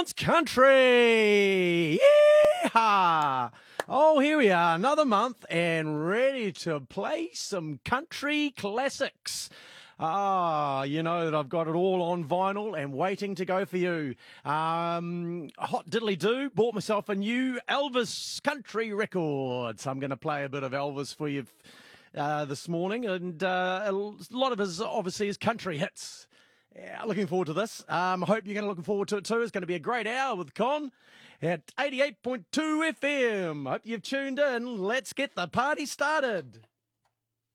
Dance Country! Yeehaw! Oh, here we are, another month and ready to play some country classics. You know that I've got it all on vinyl and waiting to go for you. Hot diddly do, bought myself a new Elvis country record. So I'm going to play a bit of Elvis for you this morning, and a lot of his, obviously, his country hits. Yeah, looking forward to this. I hope you're going to looking forward to it too. It's going to be a great hour with Con at 88.2 FM. Hope you've tuned in. Let's get the party started.